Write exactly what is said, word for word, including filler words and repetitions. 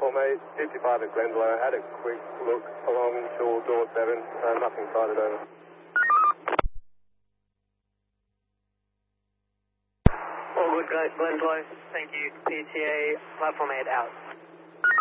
Platform eight, fifty-five at Glendalough. Had a quick look along shore door seven. Uh, nothing sighted over. All good, Glendalough. Thank you. P T A, Platform eight out.